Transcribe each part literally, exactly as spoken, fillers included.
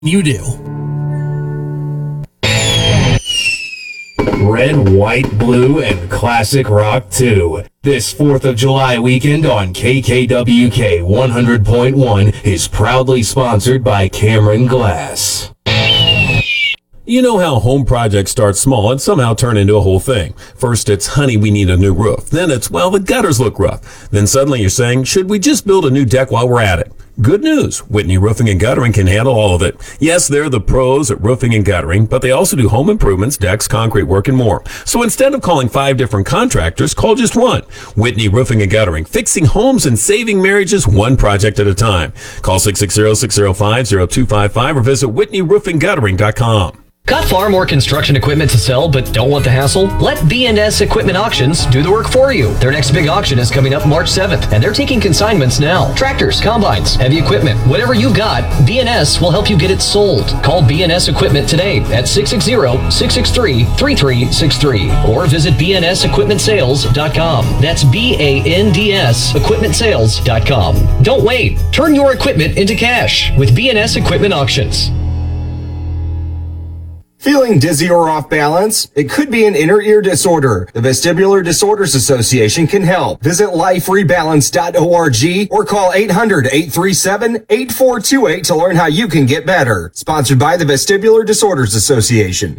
You do. Red, white, blue, and classic rock too. This fourth of July weekend on K K W K one hundred point one is proudly sponsored by Cameron Glass. You know how home projects start small and somehow turn into a whole thing. First it's, honey, we need a new roof. Then it's, well, the gutters look rough. Then suddenly you're saying, should we just build a new deck while we're at it? Good news. Whitney Roofing and Guttering can handle all of it. Yes, they're the pros at roofing and guttering, but they also do home improvements, decks, concrete work, and more. So instead of calling five different contractors, call just one. Whitney Roofing and Guttering, fixing homes and saving marriages one project at a time. Call six six zero, six zero five, zero two five five or visit whitney roofing guttering dot com. Got far more construction equipment to sell but don't want the hassle? Let B and S Equipment Auctions do the work for you. Their next big auction is coming up March seventh, and they're taking consignments now. Tractors, combines, heavy equipment, whatever you've got, B and S will help you get it sold. Call B and S Equipment today at six six zero, six six three, three three six three or visit b n s equipment sales dot com. That's B A N D S equipment sales dot com. Don't wait. Turn your equipment into cash with B and S Equipment Auctions. Feeling dizzy or off balance? It could be an inner ear disorder. The Vestibular Disorders Association can help. Visit life rebalance dot org or call eight hundred, eight three seven, eight four two eight to learn how you can get better. Sponsored by the Vestibular Disorders Association.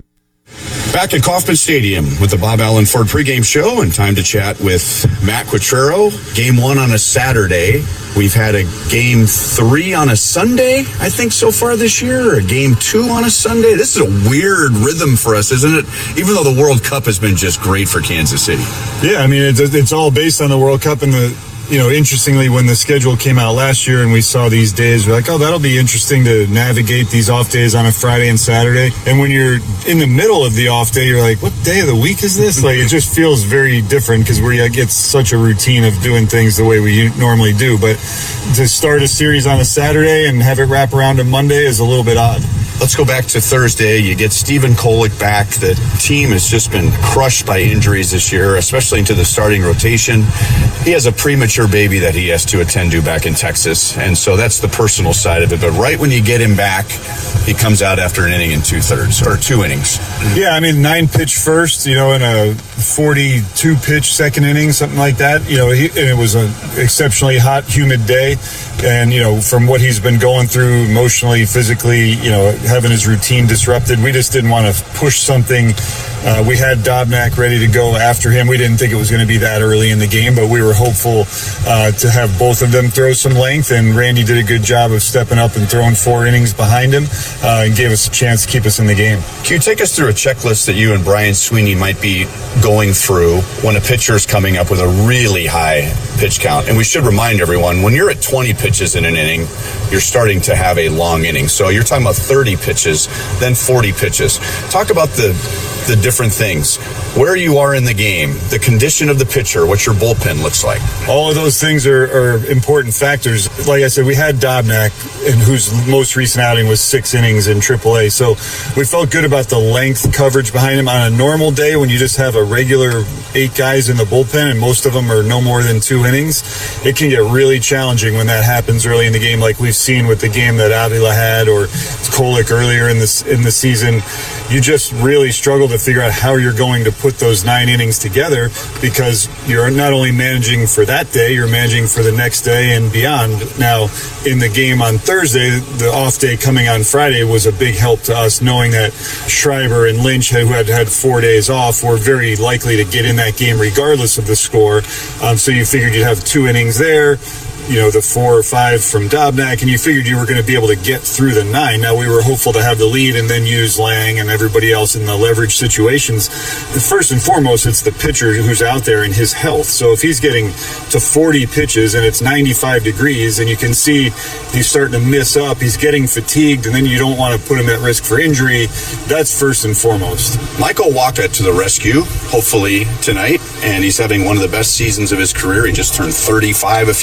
Back at Kauffman Stadium with the Bob Allen Ford pregame show, and time to chat with Matt Quatrero. Game one on a Saturday. We've had a game three on a Sunday, I think, so far this year, or a game two on a Sunday. This is a weird rhythm for us, isn't it? Even though the World Cup has been just great for Kansas City. Yeah, I mean, it's, it's all based on the World Cup. And the, you know, interestingly, when the schedule came out last year and we saw these days, we're like, oh, that'll be interesting to navigate these off days on a Friday and Saturday. And when you're in the middle of the off day, you're like, what day of the week is this? Like, it just feels very different because we get such a routine of doing things the way we normally do. But to start a series on a Saturday and have it wrap around to Monday is a little bit odd. Let's go back to Thursday. You get Stephen Kolek back. The team has just been crushed by injuries this year, especially into the starting rotation. He has a premature baby that he has to attend to back in Texas, and so that's the personal side of it. But right when you get him back, he comes out after an inning and two-thirds, or two innings. Yeah, I mean, nine-pitch first, you know, in a forty-two pitch second inning, something like that. You know, he, and it was an exceptionally hot, humid day. And, you know, from what he's been going through emotionally, physically, you know, having his routine disrupted, we just didn't want to push something. Uh, we had Dobnak ready to go after him. We didn't think it was going to be that early in the game, but we were hopeful uh, to have both of them throw some length, and Randy did a good job of stepping up and throwing four innings behind him uh, and gave us a chance to keep us in the game. Can you take us through a checklist that you and Brian Sweeney might be going through when a pitcher is coming up with a really high pitch count? And we should remind everyone, when you're at twenty pitches in an inning, you're starting to have a long inning. So you're talking about thirty pitches, then forty pitches. Talk about the the different things, where you are in the game, the condition of the pitcher, what your bullpen looks like. All of those things are, are important factors. Like I said, we had Dobnak, and whose most recent outing was six innings in triple A. So we felt good about the length coverage behind him. On a normal day, when you just have a regular eight guys in the bullpen and most of them are no more than two innings, it can get really challenging when that happens early in the game, like we've seen with the game that Avila had, or Kolek earlier in this in the season. You just really struggle to figure out how you're going to put those nine innings together, because you're not only managing for that day, you're managing for the next day and beyond. Now, in the game on Thursday, the off day coming on Friday was a big help to us, knowing that Schreiber and Lynch, who had had four days off, were very likely to get in that game regardless of the score. Um, so you figured you'd have two innings there, you know, the four or five from Dobnak, and you figured you were going to be able to get through the nine. Now, we were hopeful to have the lead and then use Lang and everybody else in the leverage situations. First and foremost, it's the pitcher who's out there and his health. So if he's getting to forty pitches and it's ninety-five degrees and you can see he's starting to miss up, he's getting fatigued, and then you don't want to put him at risk for injury, that's first and foremost. Michael Wacha to the rescue, hopefully tonight, and he's having one of the best seasons of his career. He just turned thirty-five a few days ago.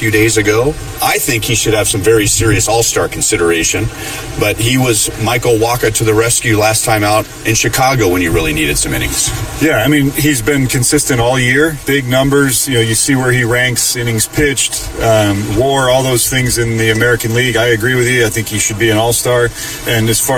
Chicago. I think he should have some very serious all-star consideration, but he was Michael Wacha to the rescue last time out in Chicago when you really needed some innings. Yeah, I mean, he's been consistent all year. Big numbers. You know, you see where he ranks, innings pitched, um, WAR, all those things in the American League. I agree with you. I think he should be an all-star. And as far